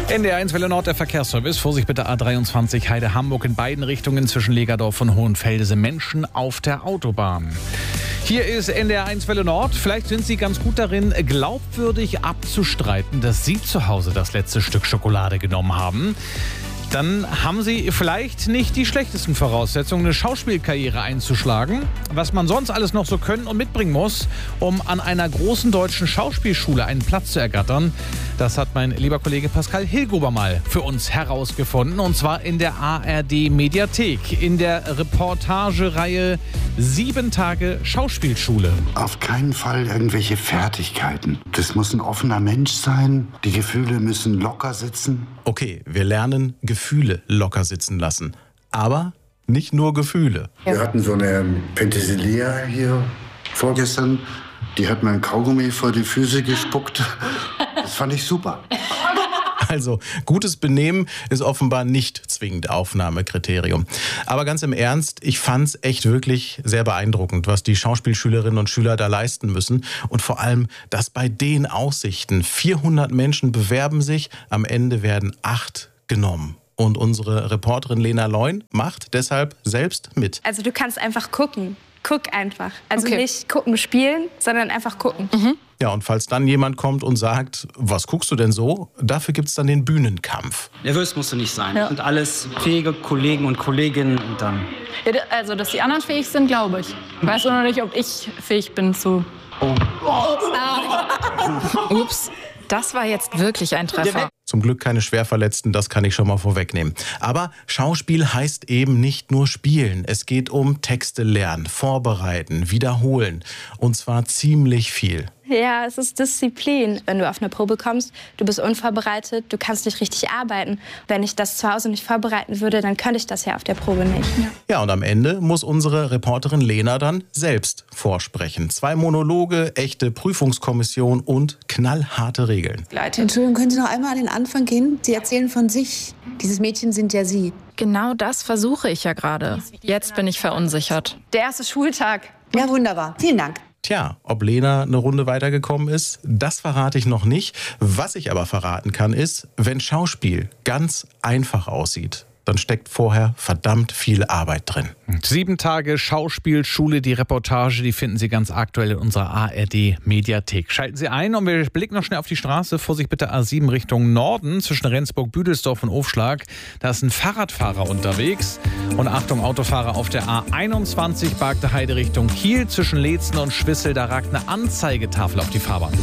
NDR1 Welle Nord, der Verkehrsservice. Vorsicht bitte A23 Heide-Hamburg in beiden Richtungen zwischen Legerdorf und Hohenfelde. Menschen auf der Autobahn. Hier ist NDR1 Welle Nord. Vielleicht sind Sie ganz gut darin, glaubwürdig abzustreiten, dass Sie zu Hause das letzte Stück Schokolade genommen haben. Dann haben Sie vielleicht nicht die schlechtesten Voraussetzungen, eine Schauspielkarriere einzuschlagen. Was man sonst alles noch so können und mitbringen muss, um an einer großen deutschen Schauspielschule einen Platz zu ergattern, das hat mein lieber Kollege Pascal Hilgruber mal für uns herausgefunden. Und zwar in der ARD-Mediathek, in der Reportagereihe 7 Tage Schauspielschule. Auf keinen Fall irgendwelche Fertigkeiten. Das muss ein offener Mensch sein. Die Gefühle müssen locker sitzen. Okay, wir lernen Gefühle locker sitzen lassen. Aber nicht nur Gefühle. Wir hatten so eine Penthesilea hier vorgestern. Die hat mir ein Kaugummi vor die Füße gespuckt. Das fand ich super. Also, gutes Benehmen ist offenbar nicht zwingend Aufnahmekriterium. Aber ganz im Ernst, ich fand's echt wirklich sehr beeindruckend, was die Schauspielschülerinnen und Schüler da leisten müssen. Und vor allem, dass bei den Aussichten 400 Menschen bewerben sich, am Ende werden 8 genommen. Und unsere Reporterin Lena Leun macht deshalb selbst mit. Also du kannst einfach gucken. Guck einfach. Also Okay. nicht gucken, spielen, sondern einfach gucken. Ja, und falls dann jemand kommt und sagt, was guckst du denn so? Dafür gibt's dann den Bühnenkampf. Nervös musst du nicht sein. Ja. Und alles fähige Kollegen und Kolleginnen und dann. Ja, also, dass die anderen fähig sind, glaube ich. Ich weiß nur noch nicht, ob ich fähig bin zu... Ups, das war jetzt wirklich ein Treffer. Zum Glück keine Schwerverletzten, das kann ich schon mal vorwegnehmen. Aber Schauspiel heißt eben nicht nur spielen. Es geht um Texte lernen, vorbereiten, wiederholen. Und zwar ziemlich viel. Ja, es ist Disziplin. Wenn du auf eine Probe kommst, du bist unvorbereitet, du kannst nicht richtig arbeiten. Wenn ich das zu Hause nicht vorbereiten würde, dann könnte ich das ja auf der Probe nicht. Ja, und am Ende muss unsere Reporterin Lena dann selbst vorsprechen. 2 Monologe, echte Prüfungskommission und knallharte Regeln. Entschuldigung, können Sie noch einmal an den Anfang gehen? Sie erzählen von sich. Dieses Mädchen sind ja Sie. Genau das versuche ich ja gerade. Jetzt bin ich verunsichert. Der erste Schultag. Ja, wunderbar. Vielen Dank. Tja, ob Lena eine Runde weitergekommen ist, das verrate ich noch nicht. Was ich aber verraten kann, ist, wenn Schauspiel ganz einfach aussieht, dann steckt vorher verdammt viel Arbeit drin. 7 Tage Schauspielschule, die Reportage, die finden Sie ganz aktuell in unserer ARD-Mediathek. Schalten Sie ein und wir blicken noch schnell auf die Straße. Vorsicht bitte A7 Richtung Norden zwischen Rendsburg, Büdelsdorf und Ofschlag. Da ist ein Fahrradfahrer unterwegs. Und Achtung, Autofahrer auf der A21 Bargte Heide Richtung Kiel zwischen Leetzen und Schwissel. Da ragt eine Anzeigetafel auf die Fahrbahn.